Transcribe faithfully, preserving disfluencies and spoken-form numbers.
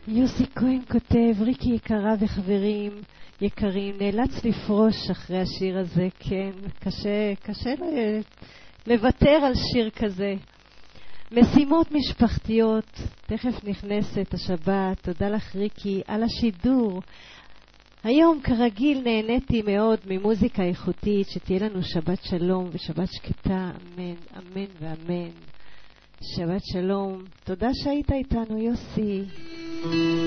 יוסי כהן כותב, ריקי יקרה וחברים יקרים, נאלץ לפרוש אחרי השיר הזה, כן, קשה, קשה לוותר על שיר כזה. משימות משפחתיות, תכף נכנסת השבת, תודה לך ריקי על השידור. היום כרגיל נהניתי מאוד ממוזיקה איכותית, שתהיה לנו שבת שלום ושבת שקטה, אמן, אמן ואמן. שבת שלום, תודה שהיית איתנו יוסי.